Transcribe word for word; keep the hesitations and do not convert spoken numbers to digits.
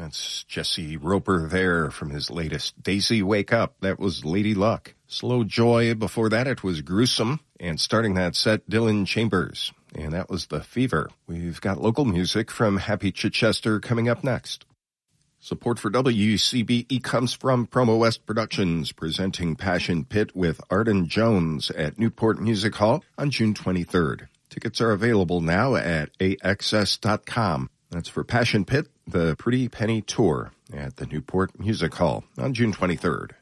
That's Jesse Roper there from his latest Daisy Wake Up. That was Lady Luck. Slow Joy. Before that, it was Gruesome. And starting that set, Dylan Chambers. And that was The Fever. We've got local music from Happy Chichester coming up next. Support for W C B E comes from Promo West Productions, presenting Passion Pit with Arden Jones at Newport Music Hall on June twenty-third. Tickets are available now at A X S dot com. That's for Passion Pit, the Pretty Penny Tour at the Newport Music Hall on June twenty-third.